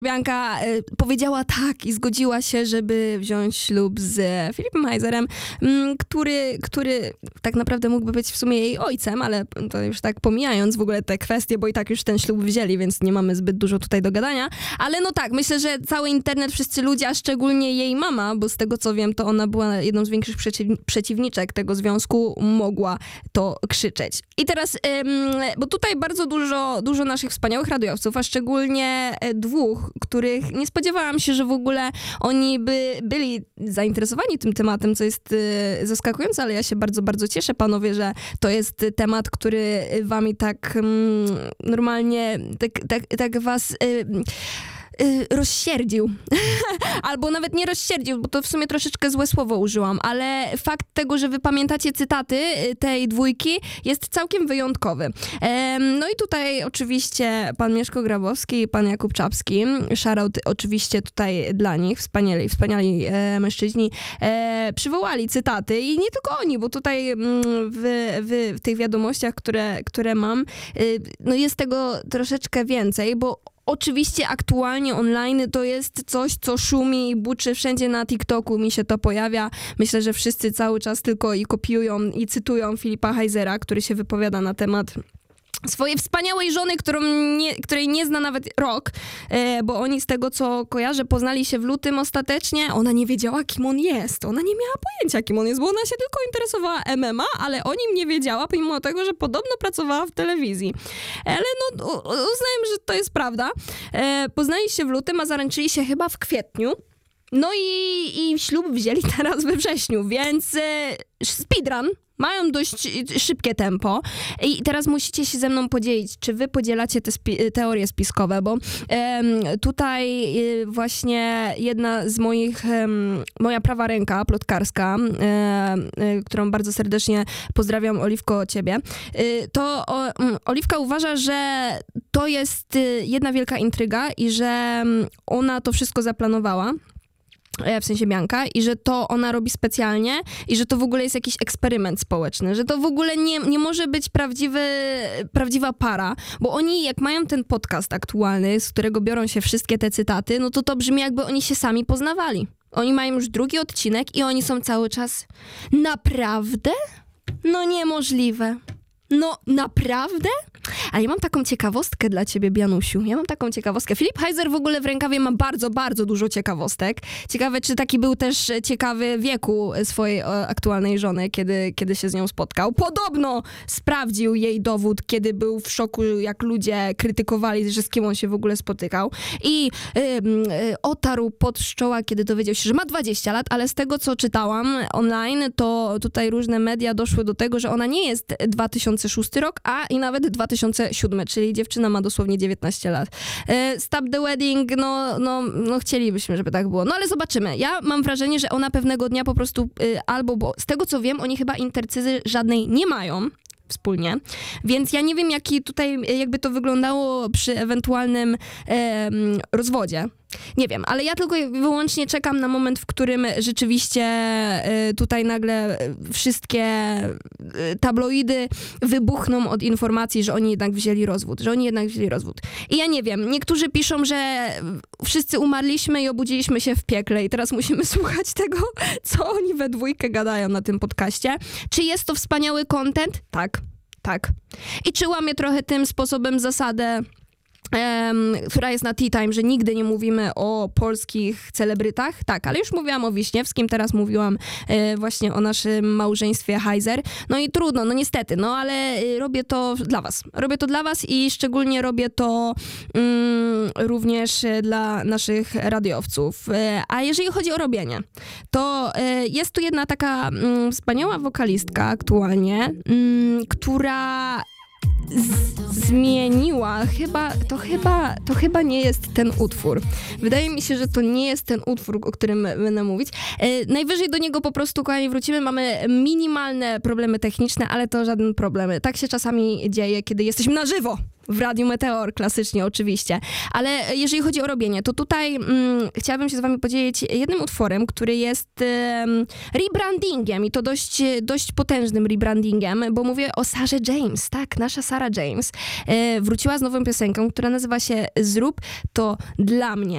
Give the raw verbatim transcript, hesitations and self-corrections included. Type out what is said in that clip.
Bianka y, powiedziała tak i zgodziła się, żeby wziąć ślub z Filipem Heizerem, m, który, który tak naprawdę mógłby być w sumie jej ojcem, ale to już tak pomijając w ogóle te kwestie, bo i tak już ten ślub wzięli, więc nie mamy zbyt dużo tutaj do gadania. Ale no tak, myślę, że cały internet, wszyscy ludzie, a szczególnie jej mama, bo z tego co wiem, to ona była jedną z większych przeciw, przeciwniczek tego związku, mogła to krzyczeć. I teraz, ym, bo tutaj bardzo dużo, dużo naszych wspaniałych radiowców, a szczególnie dwóch, których nie spodziewałam się, że w ogóle oni by byli zainteresowani tym tematem, co jest y, zaskakujące, ale ja się bardzo, bardzo cieszę, panowie, że to jest temat, który wami tak mm, normalnie, tak, tak, tak was... Y, rozsierdził. Albo nawet nie rozsierdził, bo to w sumie troszeczkę złe słowo użyłam, ale fakt tego, że wy pamiętacie cytaty tej dwójki, jest całkiem wyjątkowy. No i tutaj oczywiście pan Mieszko Grabowski i pan Jakub Czapski, shoutout oczywiście tutaj dla nich, wspaniali, wspaniali e, mężczyźni, e, przywołali cytaty i nie tylko oni, bo tutaj w, w, w tych wiadomościach, które, które mam, e, no jest tego troszeczkę więcej, bo oczywiście aktualnie online to jest coś, co szumi i buczy wszędzie na TikToku, mi się to pojawia. Myślę, że wszyscy cały czas tylko i kopiują i cytują Filipa Heizera, który się wypowiada na temat swojej wspaniałej żony, którą nie, której nie zna nawet rok, e, bo oni z tego, co kojarzę, poznali się w lutym ostatecznie. Ona nie wiedziała, kim on jest. Ona nie miała pojęcia, kim on jest, bo ona się tylko interesowała M M A, ale o nim nie wiedziała, pomimo tego, że podobno pracowała w telewizji. Ale no, uznajmy, że to jest prawda. E, poznali się w lutym, a zaręczyli się chyba w kwietniu. No i, i ślub wzięli teraz we wrześniu, więc e, speedrun. Mają dość szybkie tempo i teraz musicie się ze mną podzielić, czy wy podzielacie te spi- teorie spiskowe, bo e, tutaj e, właśnie jedna z moich, e, moja prawa ręka plotkarska, e, e, którą bardzo serdecznie pozdrawiam, Oliwko, ciebie, e, to o, m, Oliwka uważa, że to jest jedna wielka intryga i że ona to wszystko zaplanowała. W sensie Bianka, i że to ona robi specjalnie i że to w ogóle jest jakiś eksperyment społeczny, że to w ogóle nie, nie może być prawdziwy, prawdziwa para, bo oni jak mają ten podcast aktualny, z którego biorą się wszystkie te cytaty, no to to brzmi jakby oni się sami poznawali. Oni mają już drugi odcinek i oni są cały czas naprawdę? No niemożliwe. No naprawdę? A ja mam taką ciekawostkę dla ciebie, Bianusiu. Ja mam taką ciekawostkę. Filip Heizer w ogóle w rękawie ma bardzo, bardzo dużo ciekawostek. Ciekawe, czy taki był też ciekawy wieku swojej aktualnej żony, kiedy, kiedy się z nią spotkał. Podobno sprawdził jej dowód, kiedy był w szoku, jak ludzie krytykowali, że z kim on się w ogóle spotykał. I yy, yy, otarł pod czoła, kiedy dowiedział się, że ma dwadzieścia lat, ale z tego, co czytałam online, to tutaj różne media doszły do tego, że ona nie jest dwa tysiące szósty rok, a i nawet dwa tysiące siódmy, czyli dziewczyna ma dosłownie dziewiętnaście lat. E, Stop the wedding, no, no, no chcielibyśmy, żeby tak było. No ale zobaczymy. Ja mam wrażenie, że ona pewnego dnia po prostu y, albo, bo z tego co wiem, oni chyba intercyzy żadnej nie mają wspólnie, więc ja nie wiem, jaki tutaj jakby to wyglądało przy ewentualnym e, rozwodzie. Nie wiem, ale ja tylko wyłącznie czekam na moment, w którym rzeczywiście y, tutaj nagle wszystkie y, tabloidy wybuchną od informacji, że oni jednak wzięli rozwód, że oni jednak wzięli rozwód. I ja nie wiem, niektórzy piszą, że wszyscy umarliśmy i obudziliśmy się w piekle i teraz musimy słuchać tego, co oni we dwójkę gadają na tym podcaście. Czy jest to wspaniały content? Tak, tak. I czy łamie trochę tym sposobem zasadę, Um, która jest na Tea Time, że nigdy nie mówimy o polskich celebrytach. Tak, ale już mówiłam o Wiśniewskim, teraz mówiłam e, właśnie o naszym małżeństwie Heizer. No i trudno, no niestety, no ale e, robię to dla was. Robię to dla was i szczególnie robię to mm, również dla naszych radiowców. E, a jeżeli chodzi o robienie, to e, jest tu jedna taka mm, wspaniała wokalistka aktualnie, mm, która Z- zmieniła, chyba, to chyba, to chyba nie jest ten utwór. Wydaje mi się, że to nie jest ten utwór, o którym będę mówić. E, najwyżej do niego po prostu, kochani, wrócimy. Mamy minimalne problemy techniczne, ale to żaden problem. Tak się czasami dzieje, kiedy jesteśmy na żywo. w Radiu Meteor, klasycznie oczywiście. Ale jeżeli chodzi o robienie, to tutaj mm, chciałabym się z wami podzielić jednym utworem, który jest um, rebrandingiem i to dość, dość potężnym rebrandingiem, bo mówię o Sarze James, tak, nasza Sarah James e, wróciła z nową piosenką, która nazywa się Zrób to dla mnie.